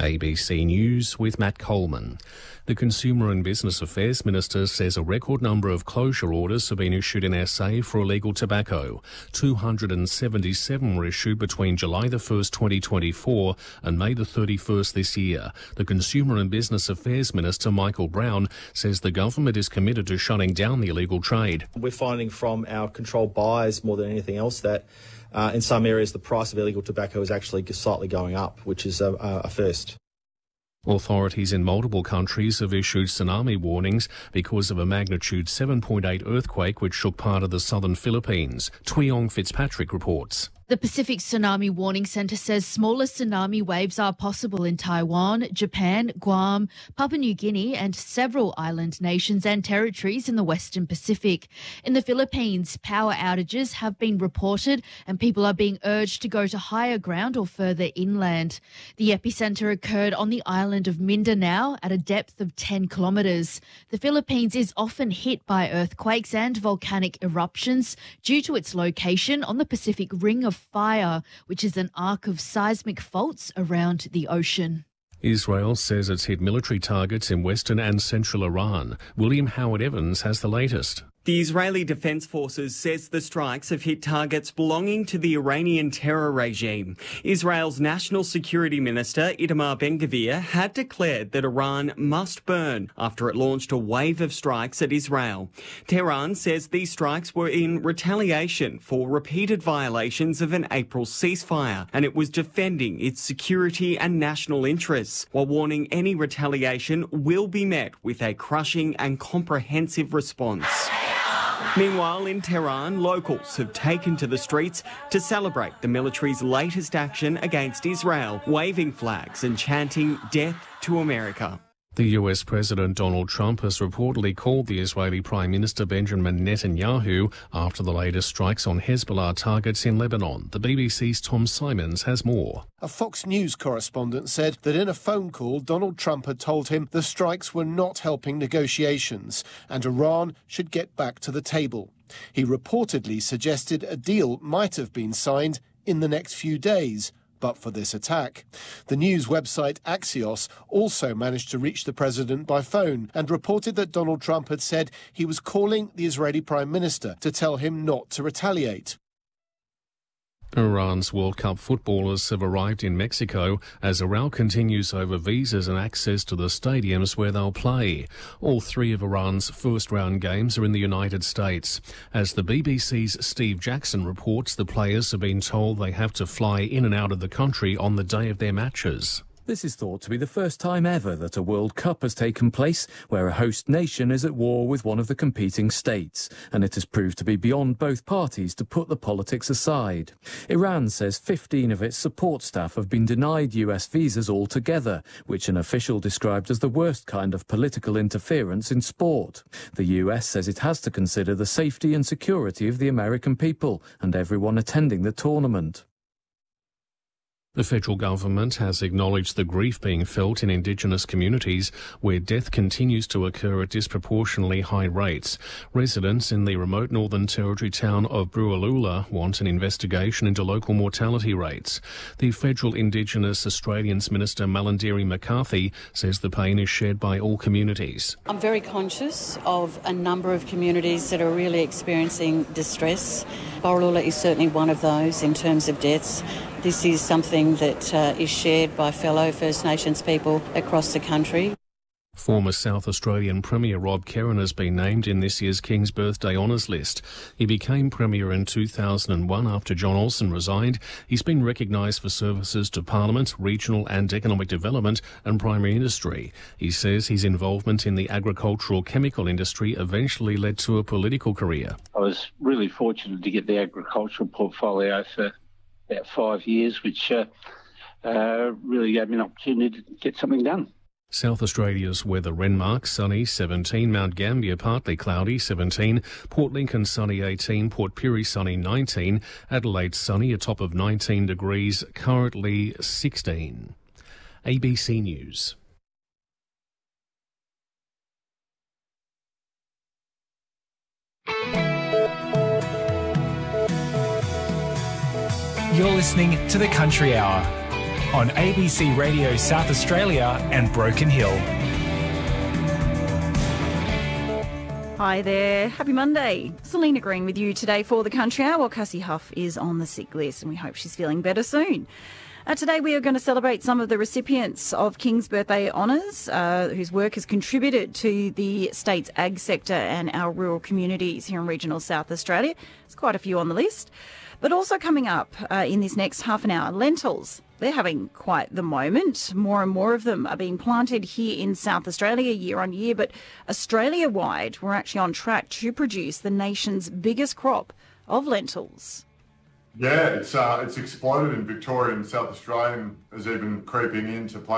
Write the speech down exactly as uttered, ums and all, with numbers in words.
A B C News with Matt Coleman. The Consumer and Business Affairs Minister says a record number of closure orders have been issued in S A for illegal tobacco. two hundred seventy-seven were issued between July the first, twenty twenty-four and May the thirty-first this year. The Consumer and Business Affairs Minister, Michael Brown, says the government is committed to shutting down the illegal trade. We're finding from our controlled buys more than anything else that uh, in some areas the price of illegal tobacco is actually slightly going up, which is a, a first. Authorities in multiple countries have issued tsunami warnings because of a magnitude seven point eight earthquake which shook part of the southern Philippines. Tweong Fitzpatrick reports. The Pacific Tsunami Warning Centre says smaller tsunami waves are possible in Taiwan, Japan, Guam, Papua New Guinea and several island nations and territories in the Western Pacific. In the Philippines, power outages have been reported and people are being urged to go to higher ground or further inland. The epicentre occurred on the island of Mindanao at a depth of ten kilometres. The Philippines is often hit by earthquakes and volcanic eruptions due to its location on the Pacific Ring of Fire, which is an arc of seismic faults around the ocean. Israel says it's hit military targets in western and central Iran. William Howard Evans has the latest. The Israeli Defense Forces says the strikes have hit targets belonging to the Iranian terror regime. Israel's National Security Minister, Itamar Ben-Gvir, had declared that Iran must burn after it launched a wave of strikes at Israel. Tehran says these strikes were in retaliation for repeated violations of an April ceasefire, and it was defending its security and national interests, while warning any retaliation will be met with a crushing and comprehensive response. Meanwhile, in Tehran, locals have taken to the streets to celebrate the military's latest action against Israel, waving flags and chanting "Death to America." The U S President Donald Trump has reportedly called the Israeli Prime Minister Benjamin Netanyahu after the latest strikes on Hezbollah targets in Lebanon. The B B C's Tom Simons has more. A Fox News correspondent said that in a phone call, Donald Trump had told him the strikes were not helping negotiations and Iran should get back to the table. He reportedly suggested a deal might have been signed in the next few days, but for this attack. The news website Axios also managed to reach the president by phone and reported that Donald Trump had said he was calling the Israeli Prime Minister to tell him not to retaliate. Iran's World Cup footballers have arrived in Mexico as a row continues over visas and access to the stadiums where they'll play. All three of Iran's first-round games are in the United States. As the B B C's Steve Jackson reports, the players have been told they have to fly in and out of the country on the day of their matches. This is thought to be the first time ever that a World Cup has taken place where a host nation is at war with one of the competing states, and it has proved to be beyond both parties to put the politics aside. Iran says fifteen of its support staff have been denied U S visas altogether, which an official described as the worst kind of political interference in sport. The U S says it has to consider the safety and security of the American people and everyone attending the tournament. The federal government has acknowledged the grief being felt in Indigenous communities where death continues to occur at disproportionately high rates. Residents in the remote Northern Territory town of Brewalula want an investigation into local mortality rates. The federal Indigenous Australians Minister Malandiri McCarthy says the pain is shared by all communities. I'm very conscious of a number of communities that are really experiencing distress. Borroloola is certainly one of those in terms of deaths. This is something that uh, is shared by fellow First Nations people across the country. Former South Australian Premier Rob Kerrin has been named in this year's King's Birthday Honours list. He became Premier in two thousand one after John Olsen resigned. He's been recognised for services to Parliament, regional and economic development and primary industry. He says his involvement in the agricultural chemical industry eventually led to a political career. I was really fortunate to get the agricultural portfolio for about five years, which uh, uh, really gave me an opportunity to get something done. South Australia's weather: Renmark sunny seventeen, Mount Gambier partly cloudy seventeen, Port Lincoln sunny eighteen, Port Pirie sunny nineteen, Adelaide sunny a top of nineteen degrees, currently sixteen. A B C News. You're listening to The Country Hour on A B C Radio South Australia and Broken Hill. Hi there. Happy Monday. Selena Green with you today for the Country Hour. Well, Cassie Huff is on the sick list and we hope she's feeling better soon. Uh, today we are going to celebrate some of the recipients of King's Birthday Honours uh, whose work has contributed to the state's ag sector and our rural communities here in regional South Australia. There's quite a few on the list. But also coming up uh, in this next half an hour, lentils. They're having quite the moment. More and more of them are being planted here in South Australia year on year, but Australia-wide, we're actually on track to produce the nation's biggest crop of lentils. Yeah, it's uh, it's exploded in Victoria and South Australia and is even creeping into places